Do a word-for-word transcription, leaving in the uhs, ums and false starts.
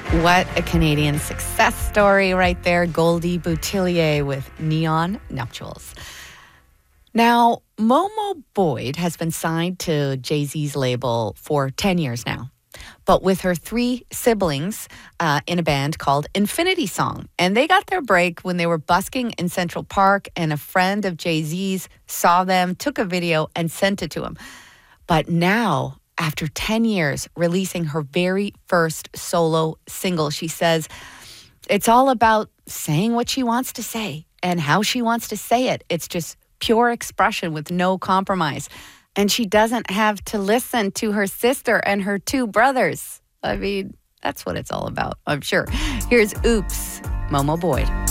What a Canadian success story right there. Goldie Boutillier with Neon Nuptials. Now, Momo Boyd has been signed to Jay-Z's label for ten years now, but with her three siblings uh, in a band called Infinity Song. And they got their break when they were busking in Central Park, and a friend of Jay-Z's saw them, took a video, and sent it to him. But now, after ten years, releasing her very first solo single, she says it's all about saying what she wants to say and how she wants to say it. It's just pure expression with no compromise. And she doesn't have to listen to her sister and her two brothers. I mean, that's what it's all about, I'm sure. Here's Oops, Momo Boyd.